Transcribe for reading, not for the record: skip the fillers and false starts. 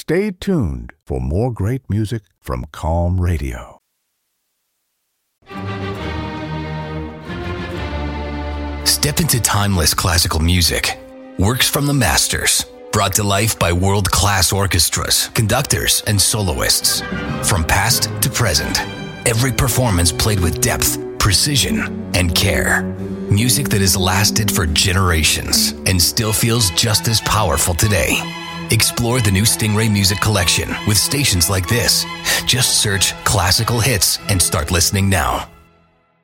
Stay tuned for more great music from Calm Radio. Step into timeless classical music. Works from the masters. Brought to life by world-class orchestras, conductors, and soloists. From past to present, every performance played with depth, precision, and care. Music that has lasted for generations and still feels just as powerful today. Explore the new Stingray Music Collection with stations like this. Just search classical hits and start listening now.